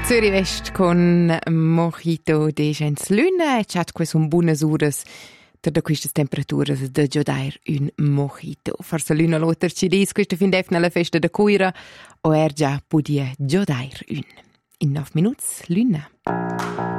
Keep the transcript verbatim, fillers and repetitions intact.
Zürich West con Mojito de gens luna e chat que son buonas uras da queste temperaturas da giodair un mojito. Forse luna loter ci dis questa fin d'efna la festa da Cuira o er già podia giodair un. In nove minuts luna.